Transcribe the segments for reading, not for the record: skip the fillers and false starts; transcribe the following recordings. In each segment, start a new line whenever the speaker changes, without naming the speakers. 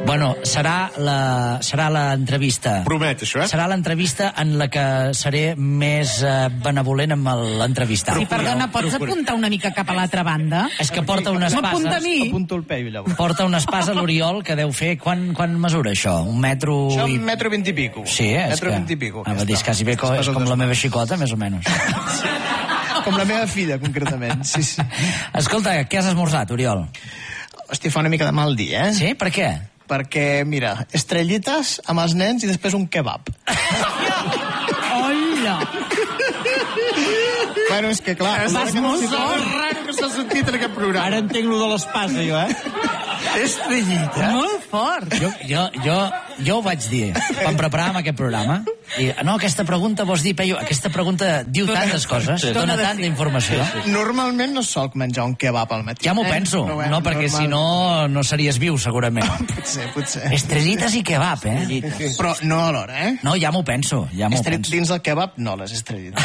Bueno, serà l'entrevista.
Promet, això,
Serà l'entrevista en la que seré més benevolent amb l'entrevistat.
Sí, perdona, pots apuntar una mica cap a l'altra banda?
És que porta unes
M'apunta a
espases...
mi?
Apunto el peu, llavors.
Porta una espasa a l'Oriol que deu fer... Quan mesura això? Un metro...
Això
i...
un metro 20 i pico.
Sí, és
metro
que...
20 i pico.
Va dir, quasi bé és com la meva xicota, més o menys.
Com la meva filla, concretament. Sí, sí.
Escolta, què has esmorzat, Oriol?
Hòstia, fa una mica de mal dia, eh?
Sí? Per què?
Perquè, mira, estrellites amb els nens i després un kebab.
Hola!
Bueno, és que clar...
Vas molt fort.
Raro que s'ha sentit en aquest programa.
Ara entenc lo de l'espasa, jo,
Estrellita.
Molt fort.
Jo ho vaig dir quan preparàvem aquest programa. I, no, aquesta pregunta vols dir, Peyu, aquesta pregunta diu tantes coses, dona tanta informació.
Normalment no solc menjar un kebab al matí.
Ja m'ho penso,
Però bueno,
no, perquè si no series viu, segurament.
Potser.
Estrellites i kebab, eh?
Però no alhora, eh?
No, ja m'ho penso, penso.
Dins del kebab, no, les estrellites.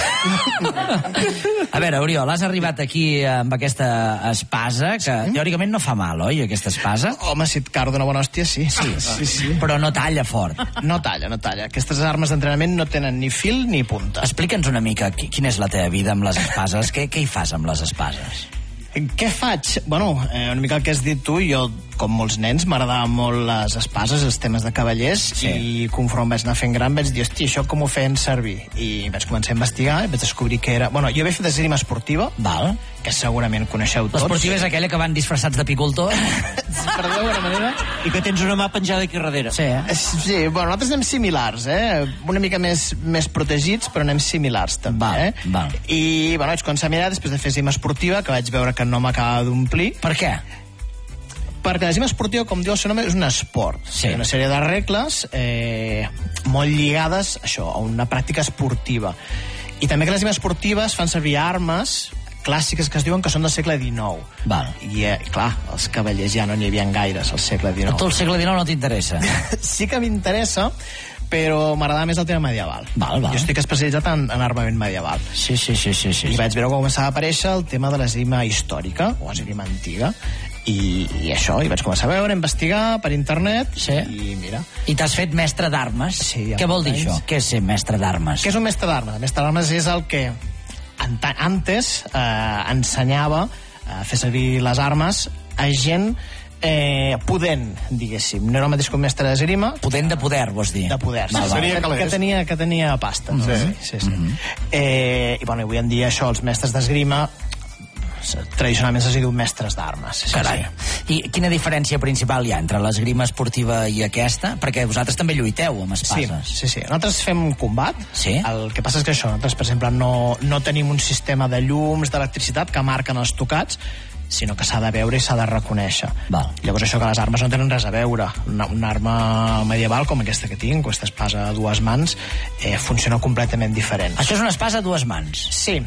A veure, Oriol, has arribat aquí amb aquesta espasa, que teòricament no fa mal, oi, aquesta espasa?
Home, si et cardo una bona hòstia, sí. Sí.
Però no talla fort.
No talla. Aquestes armes d'entrenament no tenen ni fil ni punta.
Explica'ns una mica quina és la teva vida amb les espases. Què hi fas amb les espases?
Què faig? Bueno, una mica el que has dit tu, jo, com molts nens, m'agradaven molt les espases, els temes de cavallers, i conforme vaig anar fent gran vaig dir, hòstia, això com ho feien servir? I vaig començar a investigar i vaig descobrir que era... Bueno, jo havia fet esgrima esportiva, que segurament coneixeu tots.
L'esportiva és aquella que van disfressats d'apicultor?
Per dir d'alguna manera.
I que tens una mà penjada aquí darrere.
Sí,
Sí, bueno, nosaltres anem similars, una mica més protegits, però anem similars també,
Val.
I, bueno, vaig començar a mirar després de fer esgrima esportiva, que vaig veure que no m'acabava d'omplir.
Per què?
Perquè l'esgrima esportiva, com diu el seu nom, és un esport.
Sí.
Una sèrie de regles molt lligades això, a una pràctica esportiva. I també que l'esgrima esportiva es fan servir armes clàssiques que es diuen que són del segle XIX.
Val.
I, clar, els cavallers ja no n'hi havia gaires al segle XIX.
A tu el segle XIX no t'interessa?
Sí que m'interessa, però m'agradava més el tema medieval.
Val.
Jo estic especialitzat en armament medieval.
Sí.
I vaig veure com començava a aparèixer el tema de l'esgrima històrica, o esgrima antiga, i això, i vaig començar a veure, a investigar per internet, i mira...
I t'has fet mestre d'armes?
Sí.
Què vol dir això? Què és ser mestre d'armes?
Què és un mestre d'armes? El mestre d'armes és el que antes ensenyava a fer servir les armes a gent pudent, diguéssim. No era el mateix que un mestre d'esgrima.
Pudent de poder, vols dir?
De poder, que tenia pasta. Sí. I bueno, avui en dia això, els mestres d'esgrima tradicionalment se'ls diu mestres d'armes.
Carai. I quina diferència principal hi ha entre l'esgrima esportiva i aquesta? Perquè vosaltres també lluiteu amb espases.
Sí. Nosaltres fem combat.
Sí.
El que passa és que això, nosaltres, per exemple, no tenim un sistema de llums, d'electricitat que marquen els tocats, sinó que s'ha de veure i s'ha de reconèixer.
Val.
Llavors això que les armes no tenen res a veure. Una arma medieval com aquesta que tinc, aquesta espasa a dues mans, funciona completament diferent.
Això és una espasa a dues mans?
Sí.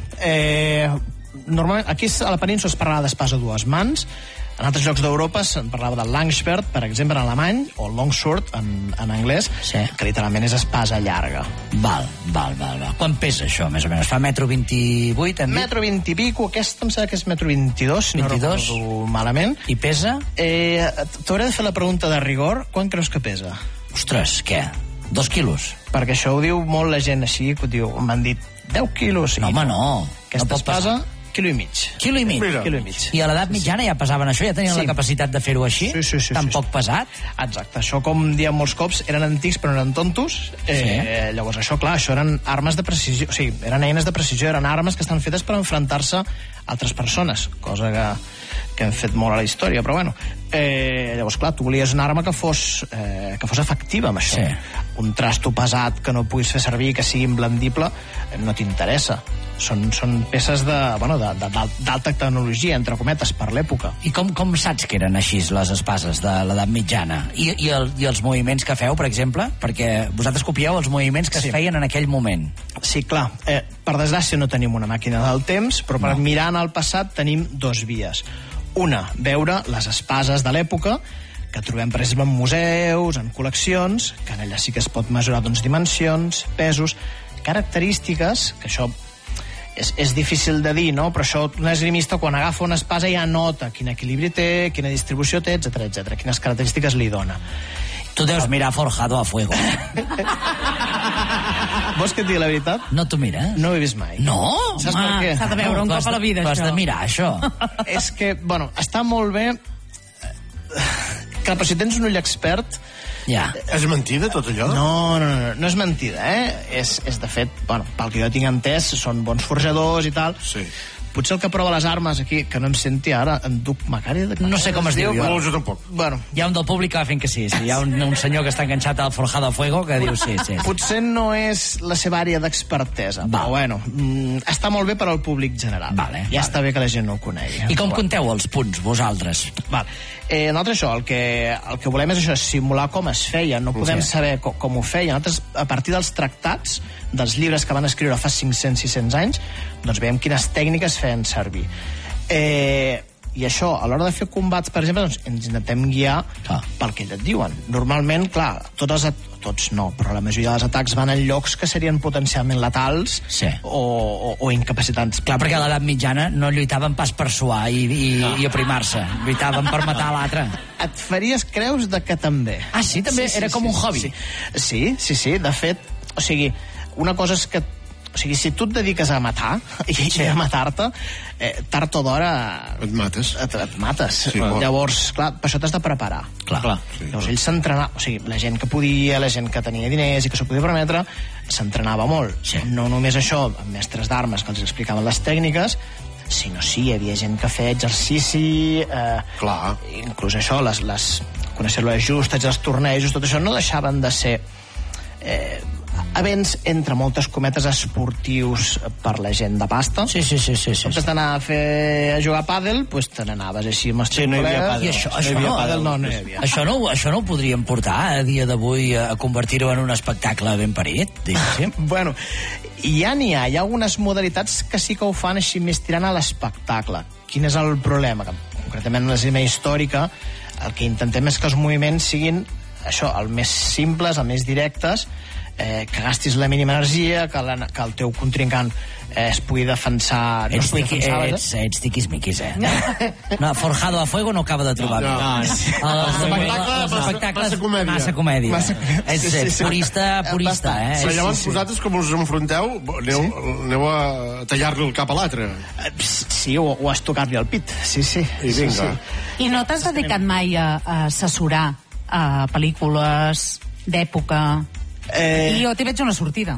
Normalment, aquí a la península es parlava d'espasa a dues mans. En altres llocs d'Europa se'n parlava del Langschwert, per exemple, en alemany, o el Longsword, en anglès, que literalment és espasa llarga.
Val. Quan pesa això, més o menys? Fa 1,28 m, hem dit?
Metro 20 i pico, aquesta em sembla que és 1,22 m, no recordo malament.
I pesa?
T'hauré de fer la pregunta de rigor. Quan creus que pesa?
Ostres, què? 2 quilos?
Perquè això ho diu molt la gent així, que ho diu, m'han dit 10 quilos.
No, home, no.
Aquesta espasa... Quilo i mig.
Quilo i mig?
Quilo i mig.
I a l'edat mitjana ja pesaven això? Ja tenien la capacitat de fer-ho així?
Sí.
Tan poc pesat?
Exacte. Això, com diem molts cops, eren antics però no eren tontos. Llavors, això, clar, això eren armes de precisió. O sigui, eren eines de precisió, eren armes que estan fetes per enfrontar-se a altres persones, cosa que hem fet molt a la història, però bueno. Llavors, clar, tu volies una arma que fos efectiva amb això. Un trasto pesat que no puguis fer servir, que sigui imblandible, no t'interessa. Són peces d'alta tecnologia, entre cometes, per l'època.
I com saps que eren així les espases de l'edat mitjana? I els moviments que feu, per exemple? Perquè vosaltres copieu els moviments que es feien en aquell moment.
Sí, clar. Per desgràcia no tenim una màquina del temps, però per mirar en el passat tenim dos vies. Una, veure les espases de l'època, que trobem, per exemple, en museus, en col·leccions, que en allà sí que es pot mesurar dimensions, pesos, característiques, que això és difícil de dir, no? Però això, un esgrimista, quan agafa una espasa, ja nota quin equilibri té, quina distribució té, etc, quines característiques li dona.
Tu deus mirar Forjado a Fuego.
Vols que et digui la veritat?
No t'ho mires?
No ho he vist mai.
No?
Saps per què?
S'ha de veure un cop a la vida,
això.
això.
Has de mirar, això.
És que, bueno, està molt bé... Clar, però si tens un ull expert...
Ja.
És mentida, tot allò?
No és mentida, És de fet, bueno, pel que jo tinc entès, són bons forjadors i tal.
Sí.
Potser el que prova les armes aquí, que no em senti ara, en Duc Macari...
No sé com es diu, jo.
No, jo tampoc.
Bueno,
Hi ha un del públic que va fent que sí. Hi ha un senyor que està enganxat al Forjado a Fuego que diu sí.
potser no és la seva àrea d'expertesa,
Va.
però bueno, està molt bé per al públic general.
Vale,
ja està bé que la gent no ho conegui.
I com compteu els punts, vosaltres?
Val. Nosaltres això, el que volem és això, simular com es feia. No podem saber com ho feia. Nosaltres, a partir dels tractats, dels llibres que van escriure fa 500-600 anys, doncs veiem quines tècniques feien servir. I això, a l'hora de fer combats, per exemple, doncs ens intentem guiar pel que et diuen. Normalment, clar, tots no, però la majoria dels atacs van en llocs que serien potencialment letals o incapacitants.
Clar, perquè a l'edat mitjana no lluitaven pas per suar i aprimar-se. Lluitaven per matar l'altre.
Et faries creus de que també.
Ah, sí? També era com un hobby?
Sí. De fet, o sigui, una cosa és que... O sigui, si tu et dediques a matar i a matar-te, tard o d'hora...
Et mates.
Et mates.
Sí,
Llavors, clar, per això t'has de preparar.
Clar.
Llavors, ells s'entrenaven... O sigui, la gent que podia, la gent que tenia diners i que s'ho podia permetre, s'entrenava molt.
Sí.
No només això, amb mestres d'armes que els explicaven les tècniques, sinó sí, hi havia gent que feia exercici...
Clar.
Inclús això, conèixer les justes, els tornejos, tot això no deixaven de ser... events, entre moltes cometes, esportius per la gent de pasta.
Sí.
En comptes d'anar a jugar a pàdel, doncs te n'anaves així amb els teus col·legues.
I
No hi havia.
Això no ho podríem portar a dia d'avui a convertir-ho en un espectacle ben parit, diguéssim?
Bueno, hi ha algunes modalitats que sí que ho fan així més tirant a l'espectacle. Quin és el problema? Que, concretament en l'esgrima històrica, el que intentem és que els moviments siguin això, el més simples, el més directes, que gastis la mínima energia, que el teu contrincant es pugui defensar...
Ets tiquismiquis, No, Forjado a Fuego no acaba de trobar.
L'espectacle
massa comèdia. Ets purista,
Però llavors vosaltres, com us enfronteu, aneu a tallar-li el cap a l'altre.
Sí, o a estocar-li el pit. Sí.
I vinga.
I no t'has dedicat mai a assessorar a pel·lícules d'època? I jo t'hi veig una sortida.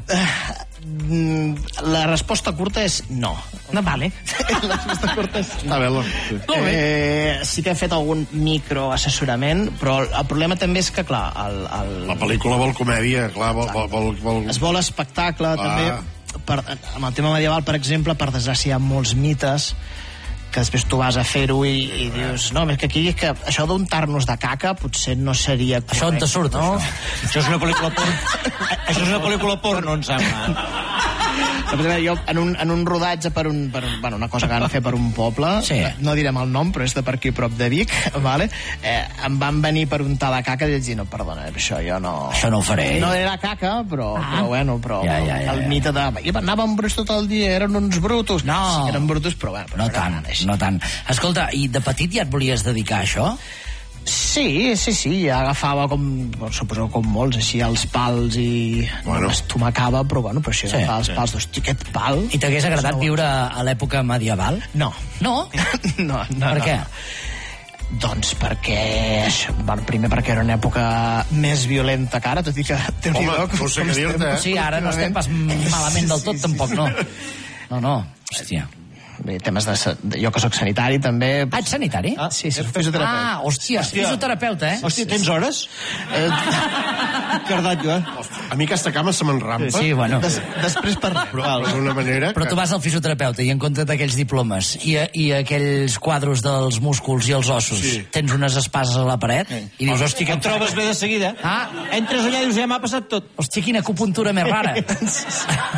La resposta curta és no.
No, vale.
La resposta curta és
Està bé.
sí que he fet algun microassessorament, però el problema també és que, clar...
La pel·lícula vol comèdia, clar, vol...
Es vol espectacle, també. Amb el tema medieval, per exemple, per desgràcia, hi ha molts mites que després tu vas a fer-ho i dius, no, és que aquí és que això d'untar-nos de caca potser no seria correcte.
Això on te surt, no?
Això és una pel·lícula porno. Això és una pel·lícula porno, em sembla.
Jo, en un rodatge per una cosa que van fer per un poble, no direm el nom, però és de per aquí prop de Vic, vale? Em van venir per untar la caca i vaig dir, no, perdona, això jo no...
Això no ho faré.
No era caca, però el mite de... I anàvem bruts tot el dia, eren uns brutos.
No.
Sí que eren brutos, però bueno.
No tant. Escolta, i de petit ja et volies dedicar a això?
Sí, ja agafava suposo com molts, així els pals i estomacava, però així agafava els pals, hosti, aquest pal...
I t'hagués agradat viure a l'època medieval?
No.
No?
No.
Per què?
Doncs perquè... primer perquè era una època més violenta que ara, tot i que...
no sé què dir-te,
Sí, ara no estem pas malament del tot, tampoc, no. No, hòstia.
Temes jo que soc sanitari també...
Ets sanitari?
Sí, soc fisioterapeuta.
Hòstia, fisioterapeuta,
Hòstia, tens hores? Cardat, jo,
A mi aquesta cama se m'enrampa.
Sí, bueno.
Després parlem.
D'una manera...
Però tu vas al fisioterapeuta i en compte d'aquells diplomes i aquells quadros dels músculs i els ossos, tens unes espases a la paret i dius, hòstia,
que et trobes bé de seguida. Entres allà i dius, ja m'ha passat tot.
Hòstia, quina acupuntura més rara.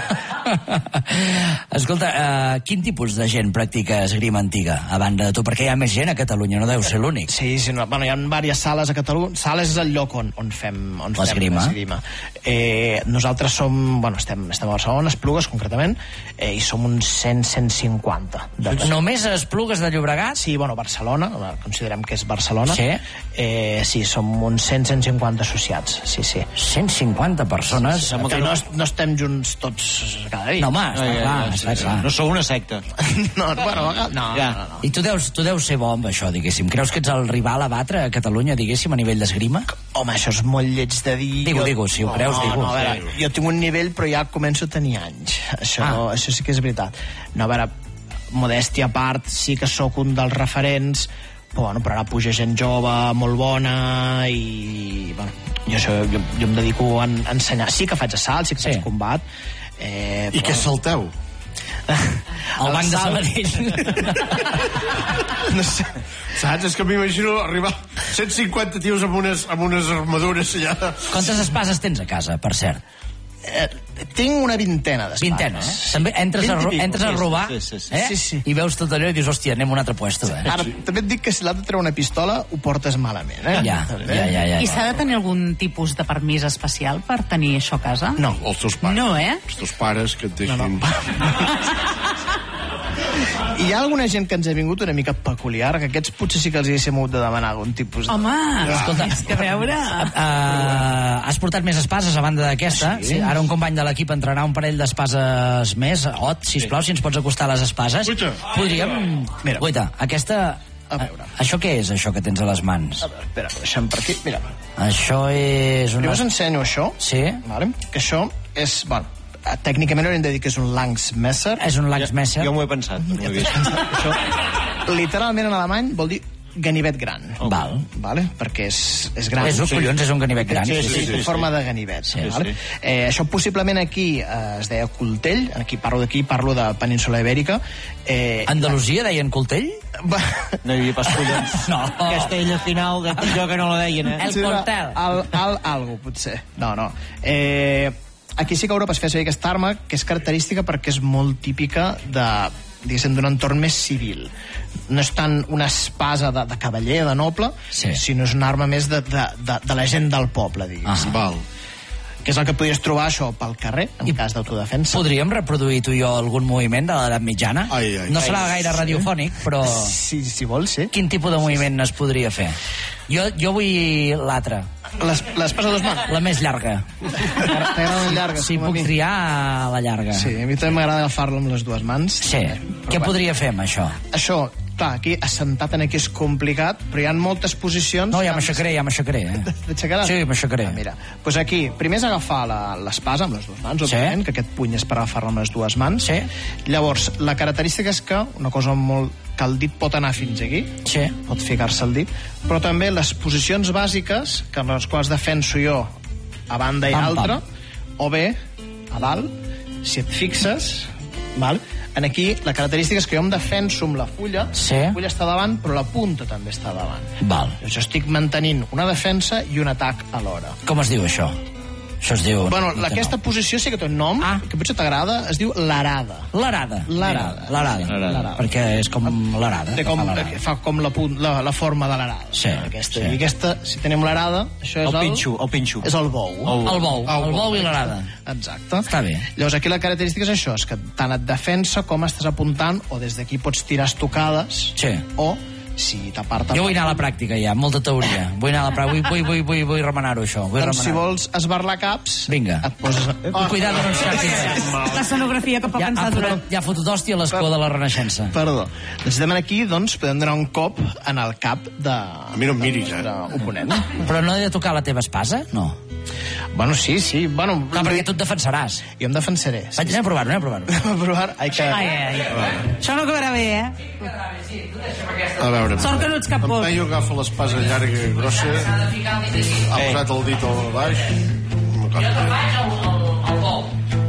Escolta, quin tipus de gent practica esgrima antiga, a banda de tu? Perquè hi ha més gent a Catalunya, no deu ser l'únic.
Sí, no, bueno, hi ha diverses sales a Catalunya. Sales és el lloc on fem
l'esgrima.
Nosaltres estem a Barcelona, a Esplugues, concretament, i som uns 100-150.
Només a Esplugues de Llobregat?
Sí, Barcelona, considerem que és Barcelona.
Sí?
Sí, som uns 100-150 associats, sí.
150 persones?
Sí, no estem junts tots cada dia.
No, home, està clar.
No sou una secta.
No.
I tu deus ser bo amb això, diguéssim. Creus que ets el rival a batre a Catalunya, diguéssim, a nivell d'esgrima?
Home, això és molt lleig de dir...
Digo, si ho creus, digo.
A veure, jo tinc un nivell, però ja començo a tenir anys. Això sí que és veritat. No, a veure, modèstia a part, sí que sóc un dels referents, però ara puja gent jove, molt bona, i jo em dedico a ensenyar. Sí que faig assalt, sí que faig combat.
I què salteu?
El banc de Sabadell.
No sé. Saps? És que m'imagino arribar 150 tios amb unes armadures allà.
Quantes espases tens a casa, per cert?
Tinc una vintena d'espases.
Vintena, També entres a robar
sí.
I veus tot allò i dius, hòstia, anem a un altre puesto.
Ara, també et dic que si l'has de treure una pistola ho portes malament,
Ja.
I s'ha de tenir algun tipus de permís especial per tenir això a casa?
No.
Els teus pares.
No,
Els teus pares que et deixin...
Hi ha alguna gent que ens ha vingut una mica peculiar, que aquests potser sí que els haguéssim hagut de demanar algun tipus de...
Home,
escolta,
és que a veure...
Has portat més espases a banda d'aquesta. Sí. Ara un company de l'equip entrarà un parell d'espases més. Ot, sisplau, si ens pots acostar les espases. Podríem...
Mira.
Guaita, aquesta...
A veure.
Això què és, això que tens a les mans?
A veure, espera, deixa'm per aquí, mira.
Això és...
Primer us ensenyo això.
Sí.
Vale? Que això és... tècnicament hauríem de dir que és un Langsmesser.
És un Langsmesser.
Jo m'ho he pensat, no m'ho he vist.
Això, literalment en alemany vol dir ganivet gran.
Val.
Vale? Perquè és gran.
Collons, és un ganivet gran.
Sí, en forma de ganivet.
Sí,
vale? Això possiblement aquí es deia coltell, parlo de península Ibèrica.
Andalusia deien coltell?
No hi havia pas collons.
No.
Castell al final, jo que no la deien,
El coltel.
Algo, potser. No. Aquí sí que a Europa es feia servir aquesta arma, que és característica perquè és molt típica d'un entorn més civil. No és tant una espasa de cavaller, de noble, sinó és una arma més de la gent del poble, diguéssim.
Val.
Que és el que podries trobar, això, pel carrer, en cas d'autodefensa.
Podríem reproduir tu i jo algun moviment de l'edat mitjana? No serà gaire radiofònic, però...
Si vols, sí.
Quin tipus de moviment es podria fer? Jo vull l'altre.
L'espasa de 2 mans?
La més llarga.
T'agrada la llarga?
Sí, puc triar la llarga.
Sí, a mi també m'agrada agafar-la amb les 2 mans.
Sí. Què podria fer amb això?
Això, clar, aquí assentat en aquí és complicat, però hi ha moltes posicions...
No, ja m'aixecaré.
T'aixecaràs?
Sí, m'aixecaré.
Mira, doncs aquí, primer és agafar l'espasa amb les 2 mans, òbviament, que aquest puny és per agafar-la amb les 2 mans.
Sí.
Llavors, la característica és que, una cosa molt... que el dit pot anar fins aquí, pot ficar-se el dit, però també les posicions bàsiques, que amb les quals defenso jo a banda i altra, o bé, a dalt, si et fixes, val? En aquí, la característica és que jo em defenso amb la fulla, la fulla està davant, però la punta també està davant.
Val.
Jo estic mantenint una defensa i un atac alhora.
Com es diu això? Això es diu...
Bueno, aquesta posició sí que té un nom, que potser t'agrada, es diu l'arada.
L'arada. Perquè és com l'arada.
Fa com la forma de l'arada.
Sí.
I aquesta, si tenim l'arada, això és
el pinxo.
És el bou.
El bou i l'arada.
Exacte.
Està bé.
Llavors aquí la característica és això, és que tant et defensa com estàs apuntant, o des d'aquí pots tirar estocades, o si t'aparta...
Jo vull anar a la pràctica ja, molta teoria. Vull remenar-ho, això.
Doncs si vols esbarlar caps...
Vinga.
Et poses...
Cuidado, no ens tractis.
L'escenografia que pot pensar durant...
Ja ha fotut hòstia l'escó de la Renaixença.
Perdó. Necessitem aquí, doncs, podem donar un cop en el cap de...
A mi no em miris,
oponent.
Però no he de tocar la teva espasa? No.
Bueno, sí. Bueno,
clar, perquè tu et defensaràs.
Jo em defensaré.
Anem a provar-ho.
Anem a provar.
Això no acabarà bé,
A veure,
sort que no ets cap por.
En Peyu agafa l'espasa llarga i grossa, ha posat el dit al baix.
El bou.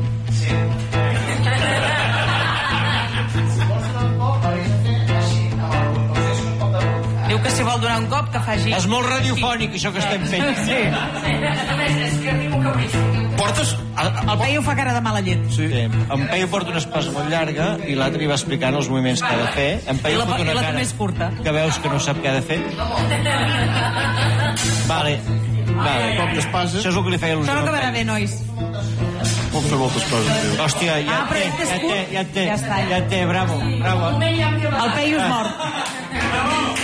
Diu que si vol donar un cop que faci...
És molt radiofònic, això que estem fent.
Sí. És que arribo que
Portes...
El Peyu fa cara de mala llet.
Sí. En Peyu porta una espasa molt llarga i l'altre li va explicant els moviments que ha de fer. En Peyu fot una cara
més curta.
Que veus que no sap què ha de fer. Vale.
Això
és el que li feia il·lusió.
Això no acabarà bé, nois.
Pot fer moltes coses.
Hòstia, ja en té, bravo.
El Peyu és mort.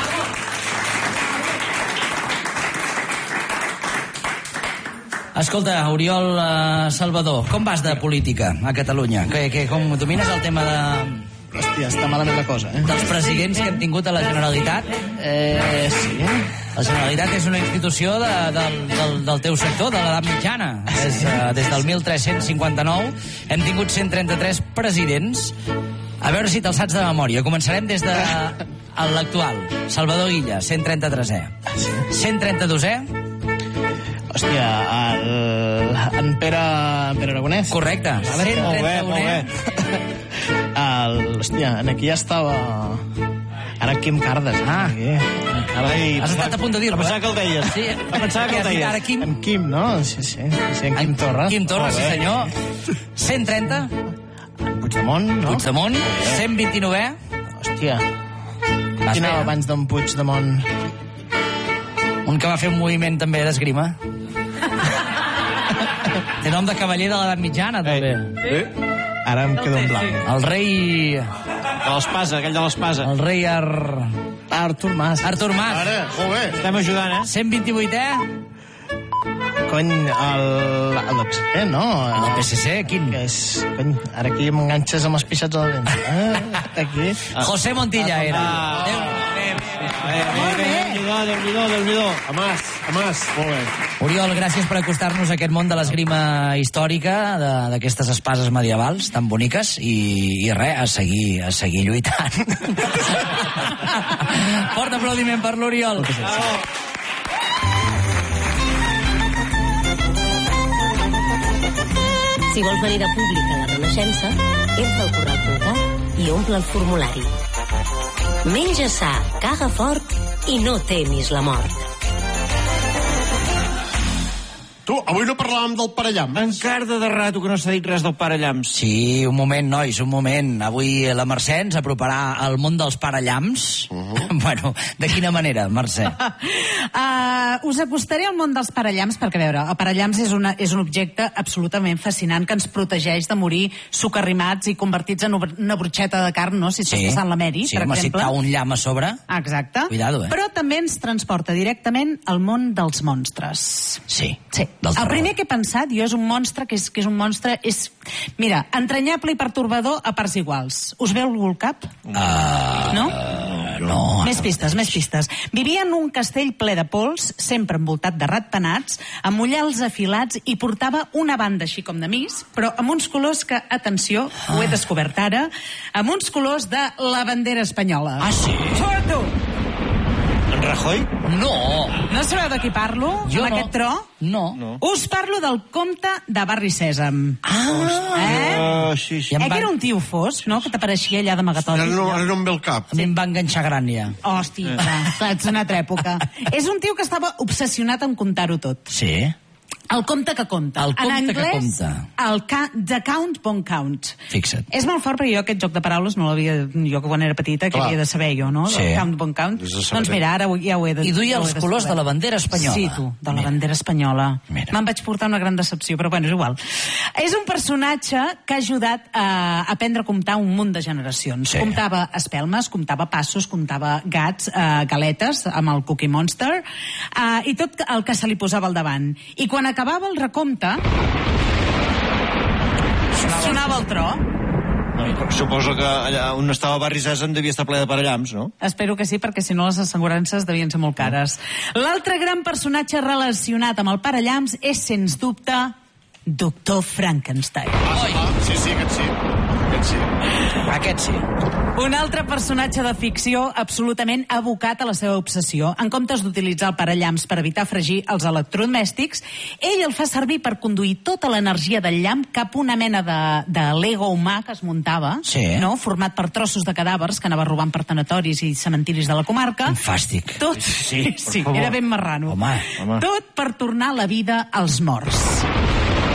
Escolta, Oriol Salvador, com vas de política a Catalunya? Com domines el tema de...
Hòstia, està malament la cosa,
dels presidents que hem tingut a la Generalitat?
Sí.
La Generalitat és una institució del teu sector, de l'edat mitjana. Des del 1359 hem tingut 133 presidents. A veure si te'ls saps de memòria. Començarem des de l'actual. Salvador Illa, 133è. 132è?
Hòstia, en Pere Aragonès.
Correcte.
Molt bé.
Hòstia, aquí ja estava... Ara Quim Cardes.
Has estat a punt de dir-ho,
Pensava que el deies.
Sí,
pensava que el deies.
Ara Quim...
En Quim, no? Sí, en Quim Torra.
Quim Torra, sí senyor. 130.
Puigdemont, no?
Puigdemont. 129è.
Hòstia. Qui anava abans d'en Puigdemont?
Un que va fer un moviment també d'esgrima. Té nom de cavaller de l'edat mitjana, també.
Ara em quedo en blanc.
El rei...
De l'espasa, aquell de l'espasa.
El rei
Artur Mas.
Artur Mas.
Ara, molt bé.
Estem ajudant,
128è.
Cony, el PSC, no?
El PSC, quin?
Que és... Cony, ara aquí m'enganxes amb els pixats al vent. Aquí.
José Montilla era.
Déu-n'hi-do.
A Mas. Molt bé.
Oriol, gràcies per acostar-nos a aquest món de l'esgrima històrica, d'aquestes espases medievals tan boniques, i res, a seguir lluitant. Fort aplaudiment per l'Oriol.
Si vols venir de públic a la Renaixença, entra al corral.cat i omple el formulari. Menja sa, caga fort i no temis la mort.
Tu, avui no parlàvem del parellam.
Encara de rato que no s'ha dit res del parellams.
Sí, un moment, nois, un moment. Avui la Mercè ens aproparà al món dels parellams. Bueno, de quina manera, Mercè?
Us acostaré al món dels parellams perquè, a veure, el parellams és un objecte absolutament fascinant que ens protegeix de morir socarrimats i convertits en una brutxeta de carn, no? Si estàs passant la Mary, per exemple.
Sí, si et cau un llamp a sobre...
Exacte.
Cuidado,
Però també ens transporta directament al món dels monstres.
Sí.
El primer que he pensat jo és un monstre que és un monstre... Mira, entranyable i pertorbador a parts iguals. Us veu algú al cap? No?
No.
Més pistes. Vivia en un castell ple de pols, sempre envoltat de ratpenats, amb ullals afilats i portava una banda així com de mis, però amb uns colors que, atenció, ho he descobert ara, amb uns colors de la bandera espanyola.
Ah, sí?
Sorto!
En Rajoy?
No.
No sabeu de qui parlo?
Jo
amb
no.
aquest tro?
No.
Us parlo del comte de Barri Sèsam.
Sí.
Que era un tio fosc, no?, que t'apareixia allà d'amagatori.
Ara no em ve el cap.
A mi em va enganxar gran, ja.
Hòstia, és una altra època. És un tio que estava obsessionat en contar-ho tot.
Sí?
El conte que conta.
El conte
en anglès,
que conta.
The Count Bon Count.
Fixa't.
És molt fort perquè jo aquest joc de paraules no l'havia... Jo quan era petita, que havia de saber jo, no?
Sí.
El Count Bon Count. Doncs mira, ara ja ho he de...
I duia els colors de la bandera espanyola.
Sí, tu, de la bandera espanyola.
Mira.
Me'n vaig portar una gran decepció, però bueno, és igual. És un personatge que ha ajudat a aprendre a comptar un munt de generacions.
Sí.
Comptava espelmes, comptava passos, comptava gats, galetes, amb el Cookie Monster, i tot el que se li posava al davant. I quan acabava el recompte, sonava el tro.
Suposo que allà on estava Barri Sèsam devia estar ple de parellams, no?
Espero que sí, perquè si no les assegurances devien ser molt cares. L'altre gran personatge relacionat amb el parellams és, sens dubte, Doctor Frankenstein.
Sí,
Aquest sí. Un altre personatge de ficció absolutament abocat a la seva obsessió. En comptes d'utilitzar el parellams per evitar fregir els electrodomèstics, ell el fa servir per conduir tota l'energia del llamp cap a una mena de Lego humà que es muntava, no? Format per trossos de cadàvers que anava robant per tanatoris i cementiris de la comarca.
Fàstic.
Tot, sí, era ben marrano.
Home.
Tot per tornar la vida als morts.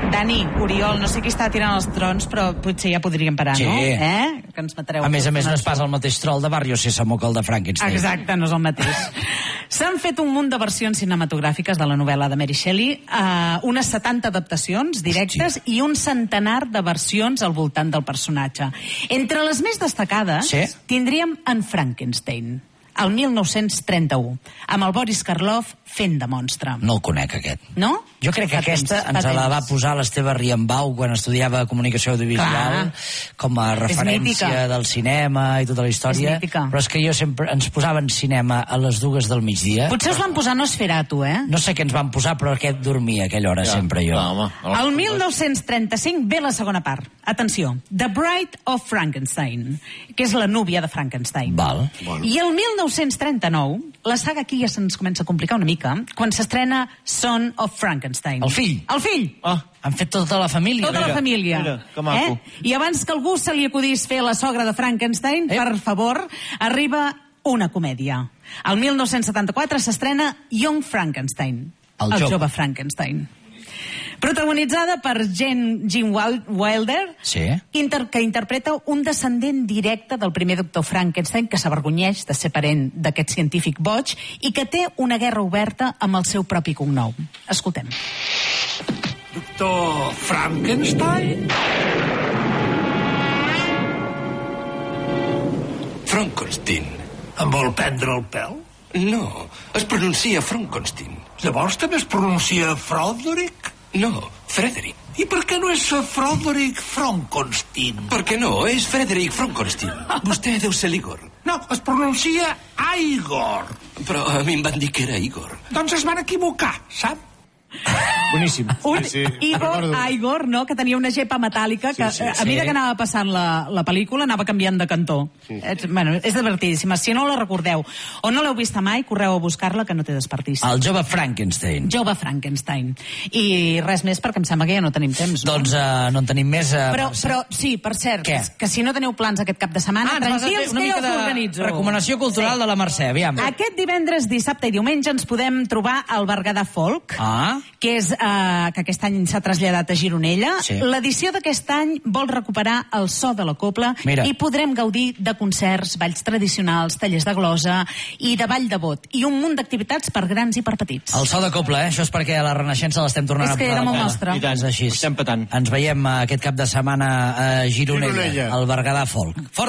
Dani, Oriol, no sé qui està tirant els trons, però potser ja podríem parar,
Sí.
no? Que ens matareu.
A més, no és pas el mateix troll de Barrio Sésamo que el de Frankenstein.
Exacte, no és el mateix. S'han fet un munt de versions cinematogràfiques de la novel·la de Mary Shelley, unes 70 adaptacions directes i un centenar de versions al voltant del personatge. Entre les més destacades tindríem en Frankenstein, el 1931, amb el Boris Karloff fent de monstre.
No el conec, aquest.
No?
Jo crec que aquesta ens la va posar l'Esteve Riambau quan estudiava comunicació audiovisual com a referència del cinema i tota la història. Però és que jo sempre ens posaven cinema a les 2 del migdia.
Potser us van posar Nosferatu,
No sé què ens van posar, però aquest dormia a aquella hora sempre jo.
El 1935 ve la segona part. Atenció, The Bride of Frankenstein, que és la núvia de Frankenstein.
Val.
I el 1939, la saga aquí ja se'ns comença a complicar una mica, quan s'estrena Son of Frankenstein.
El fill.
El fill.
Han fet tota la família.
Tota la família.
Mira, que maco.
I abans que algú se li acudís fer la sogra de Frankenstein, per favor, arriba una comèdia. El 1974 s'estrena Young Frankenstein, el jove Frankenstein. Protagonitzada per Gene Wilder, que interpreta un descendent directe del primer doctor Frankenstein, que s'avergonyeix de ser parent d'aquest científic boig i que té una guerra oberta amb el seu propi cognom. Escoltem.
Doctor Frankenstein?
Frankenstein.
Em vol prendre el pèl?
No, es pronuncia Frankenstein.
Llavors també es pronuncia Froderick?
No, Frederick.
I per què no és Froderick Frankenstein?
Per què no? És Frederick Frankenstein. Vostè deu ser l'Igor.
No, es pronuncia Igor.
Però a mi em van dir que era Igor.
Doncs es van equivocar, sap?
Boníssim.
Igor, no?, que tenia una gepa metàl·lica que a mesura que anava passant la pel·lícula anava canviant de cantó. És divertidíssima. Si no la recordeu o no l'heu vista mai, correu a buscar-la, que no té desperdici.
El jove Frankenstein.
Jove Frankenstein. I res més, perquè em sembla que ja no tenim temps, no?
Doncs no en tenim més.
Però sí, per cert, que si no teniu plans aquest cap de setmana, tranquils, que jo us organitzo.
Recomanació cultural de la Mercè, aviam.
Aquest divendres, dissabte i diumenge ens podem trobar al Berguedà Folk, que és que aquest any s'ha traslladat a Gironella. L'edició d'aquest any vol recuperar el so de la cobla i podrem gaudir de concerts, balls tradicionals, tallers de glosa i de ball de bot, i un munt d'activitats per grans i per petits.
El so de cobla, això és perquè a la Renaixença l'estem tornant a posar.
És que era molt nostre.
I tant, és així.
Estem petant.
Ens veiem aquest cap de setmana a Gironella, al Berguedà Folk.